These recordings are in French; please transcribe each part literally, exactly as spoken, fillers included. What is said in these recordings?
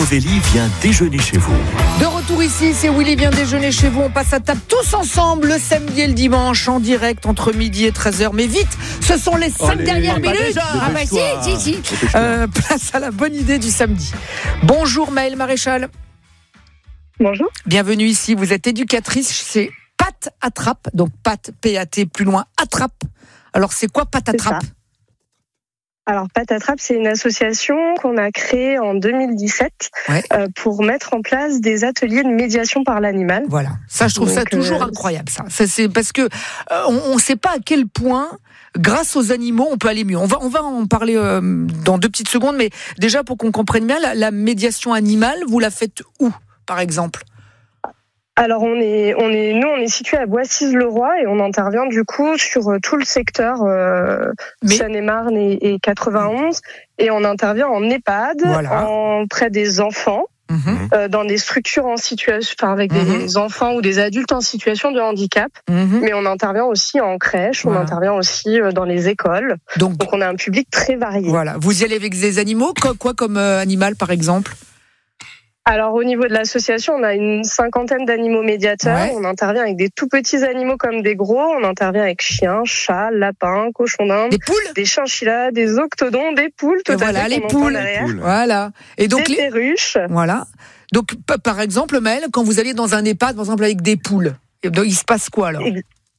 Willy vient déjeuner chez vous. De retour ici, c'est Willy vient déjeuner chez vous. On passe à table tous ensemble le samedi et le dimanche en direct entre midi et treize heures. Mais vite, ce sont les cinq Allez, dernières bah minutes. déjà, Ah bah si, si, si. Euh, place à la bonne idée du samedi. Bonjour Maëlle Maréchal. Bonjour. Bienvenue ici. Vous êtes éducatrice chez Pat Attrape. Donc Pat, P A T, plus loin, Attrape. Alors c'est quoi Pat Attrape ? Alors, Pat Attrape, c'est une association qu'on a créée en deux mille dix-sept Ouais. euh, pour mettre en place des ateliers de médiation par l'animal. Voilà, ça je trouve Donc, ça toujours euh, incroyable. Ça, ça c'est parce que euh, on ne sait pas à quel point, grâce aux animaux, on peut aller mieux. On va on va en parler euh, dans deux petites secondes, mais déjà pour qu'on comprenne bien, la, la médiation animale, vous la faites où, par exemple ? Alors, on est, on est, nous, on est situé à Boissy-le-Roi et on intervient du coup sur euh, tout le secteur euh, Mais- Seine-et-Marne et, et quatre-vingt-onze. Et on intervient en EHPAD, Voilà. en, près des enfants, Mhm, euh, dans des structures en situation, enfin, avec Mhm. des enfants ou des adultes en situation de handicap. mhm. Mais on intervient aussi en crèche, on Voilà. intervient aussi euh, dans les écoles. Donc Donc, on a un public très varié. voilà, vous y allez avec des animaux, quoi, quoi comme euh, animal par exemple ? Alors, au niveau de l'association, on a une cinquantaine d'animaux médiateurs. Ouais. On intervient avec des tout petits animaux comme des gros. On intervient avec chiens, chats, lapins, cochons d'Inde, Des poules ? des chinchillas, des octodons, des poules, tout Et à voilà, fait, les qu'on entend poules. derrière. Voilà. Et donc Des les perruches. voilà. Donc p- par exemple, Maëlle, quand vous allez dans un EHPAD, par exemple avec des poules, il se passe quoi alors ?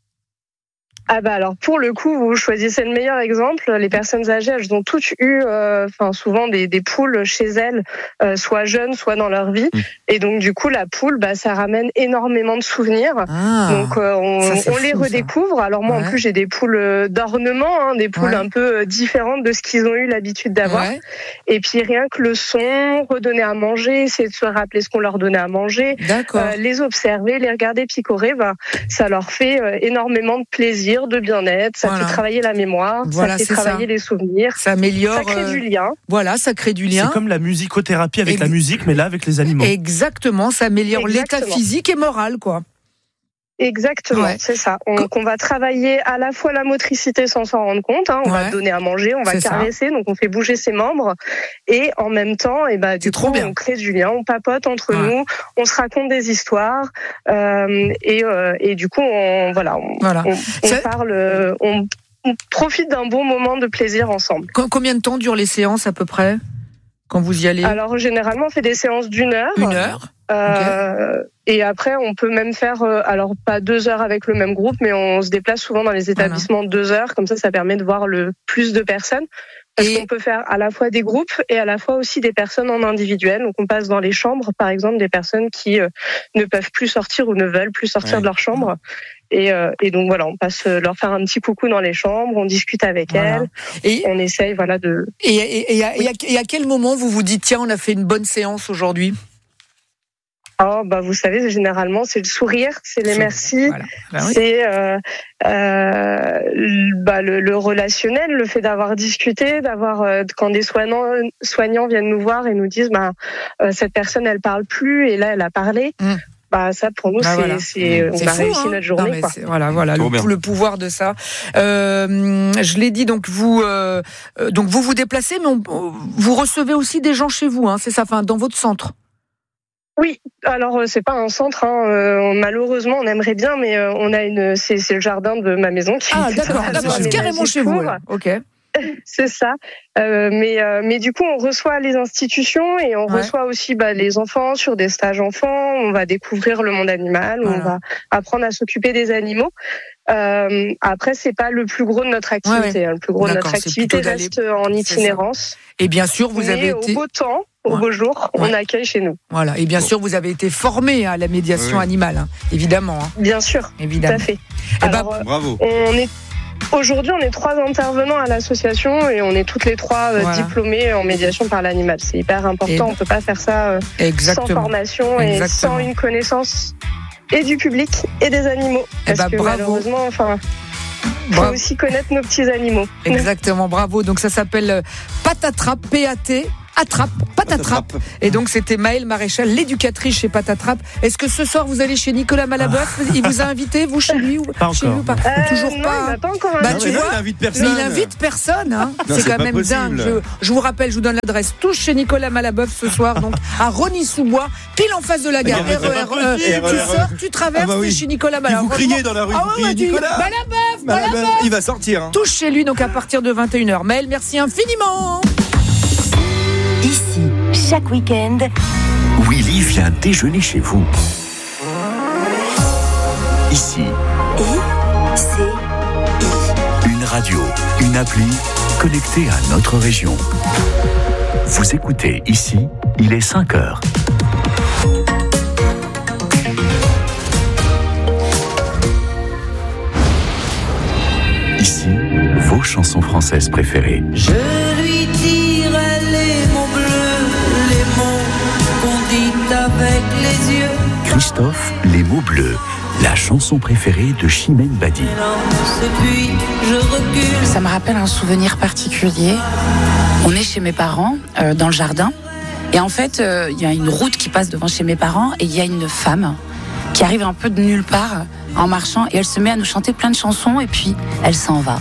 Ah bah alors pour le coup, vous choisissez le meilleur exemple. Les personnes âgées, elles ont toutes eu, euh, enfin souvent des, des poules chez elles, euh, soit jeunes, soit dans leur vie. Mmh. Et donc du coup, la poule, bah ça ramène énormément de souvenirs. Ah. Donc euh, on, ça, c'est on les fou, ça. redécouvre. Alors moi Ouais. en plus j'ai des poules euh, d'ornement, hein, des poules Ouais. un peu euh, différentes de ce qu'ils ont eu l'habitude d'avoir. Ouais. Et puis rien que le son, redonner à manger, c'est de se rappeler ce qu'on leur donnait à manger, D'accord. euh, les observer, les regarder picorer, bah, ça leur fait euh, énormément de plaisir, de bien-être. Ça Voilà. fait travailler la mémoire, Voilà, ça fait c'est travailler ça. les souvenirs. Ça améliore. Ça crée euh, du lien. Voilà, ça crée du lien. C'est comme la musicothérapie avec Ex- la musique, mais là avec les animaux. Exactement, ça améliore l'état Exactement. physique et moral, quoi. Exactement, Ouais. c'est ça. On, qu'on va travailler à la fois la motricité sans s'en rendre compte. Hein, on Ouais. va donner à manger, on va C'est ça. caresser, donc on fait bouger ses membres. Et en même temps, et bah, C'est du trop coup, bien. on crée du lien, on papote entre Ouais. nous, on se raconte des histoires. Euh, et, euh, et du coup, on, voilà, on, Voilà. on, on Ça- parle, euh, on, on profite d'un bon moment de plaisir ensemble. Com- Combien de temps durent les séances à peu près quand vous y allez ? Alors généralement, on fait des séances d'une heure. Une heure. Euh, Et après, on peut même faire, euh, alors pas deux heures avec le même groupe, mais on se déplace souvent dans les établissements deux heures. Comme ça, ça permet de voir le plus de personnes. Parce Et- qu'on peut faire à la fois des groupes et à la fois aussi des personnes en individuel. Donc on passe dans les chambres, par exemple, des personnes qui euh, ne peuvent plus sortir ou ne veulent plus sortir Ouais. de leur chambre. Et, euh, et donc voilà, on passe euh, leur faire un petit coucou dans les chambres, on discute avec Voilà. elles, Et, on essaye voilà de. et, et, et, à, et à- et à quel moment vous vous dites tiens, on a fait une bonne séance aujourd'hui ? Oh, bah vous savez, généralement c'est le sourire, c'est les merci. Voilà. Ben oui. C'est euh, euh, le- bah, le, le relationnel, le fait d'avoir discuté, d'avoir euh, quand des soignants, soignants viennent nous voir et nous disent bah euh, cette personne elle parle plus et là elle a parlé. Mm. Bah ça pour nous Bah, c'est, voilà. c'est on C'est a fou, réussi hein. notre journée Non, mais quoi. c'est- voilà, voilà, Trop le, bien. le pouvoir de ça. Euh, je l'ai dit, donc vous, euh, euh, donc vous vous déplacez, mais on- vous recevez aussi des gens chez vous, hein, c'est ça, enfin dans votre centre. Oui, alors euh, c'est pas un centre, hein, euh, malheureusement on aimerait bien, mais euh, on a une, c'est, c'est le jardin de ma maison qui Ah est d'accord, totalement d'accord, c'est carrément aménagé chez vous. pour. là. Ok. C'est ça. Euh, mais euh, mais du coup, on reçoit les institutions et on Ouais. reçoit aussi bah, les enfants sur des stages enfants. On va découvrir le monde animal. Voilà. On va apprendre à s'occuper des animaux. Euh, après, c'est pas le plus gros de notre activité. Ouais, ouais. hein. Le plus gros de D'accord, notre c'est activité plutôt d'aller- reste en c'est ça. itinérance. Et bien sûr, vous mais avez été, au beau temps, au Ouais. beau jour, Ouais. on accueille chez nous. voilà, et bien sûr, vous avez été formé à la médiation Oui. animale, hein, évidemment, hein, Bien sûr, tout évidemment. à fait. ben, Alors, euh, Bravo. on est Aujourd'hui, on est trois intervenants à l'association et on est toutes les trois euh, Voilà. diplômées en médiation par l'animal. C'est hyper important. Et- On peut pas faire ça euh, sans Exactement. formation et Exactement. sans une connaissance et du public et des animaux. Eh Parce ben, que bravo. malheureusement, enfin, faut Bravo. aussi connaître nos petits animaux. Exactement, bravo. Donc ça s'appelle euh, Pat Attrape, P A T Attrape, Patatrape. Et donc c'était Maëlle Maréchal, l'éducatrice chez Patatrape. Est-ce que ce soir vous allez chez Nicolas Malaboeuf? Il vous a invité, vous, chez lui ou Pas chez encore. lui ou pas Euh, Toujours non, pas. il m'a pas encore Bah, invité. tu non, vois, il invite mais personne. il invite personne. Hein. Non, c'est c'est quand pas même possible. dingue. Je, je vous rappelle, je vous donne l'adresse. Tous chez Nicolas Malaboeuf ce soir, donc à Rosny-sous-Bois, pile en face de la gare. Mais c'est pas R E R, euh, possible. tu sors, tu traverses, Ah bah oui. t'es chez Nicolas Puis Malaboeuf. vous criez dans la rue, Ah vous ouais, criez ouais, tu- Nicolas. Malaboeuf, Bah, Malaboeuf. bah, il va sortir. Hein. Tous chez lui, donc à partir de vingt et une heures. Maëlle, merci infiniment. Ici, chaque week-end, Willy vient déjeuner chez vous. Ici, I, C, I. une radio, une appli connectée à notre région. Vous écoutez Ici, il est cinq heures. Ici, vos chansons françaises préférées. Je lui dirai les mots bleus, les mots qu'on dit avec les yeux. Christophe, les mots bleus, la chanson préférée de Chimène Badi. Et puis je recule. Ça me rappelle un souvenir particulier. On est chez mes parents, euh, dans le jardin. Et en fait, il euh, y a une route qui passe devant chez mes parents et il y a une femme qui arrive un peu de nulle part en marchant et elle se met à nous chanter plein de chansons et puis elle s'en va.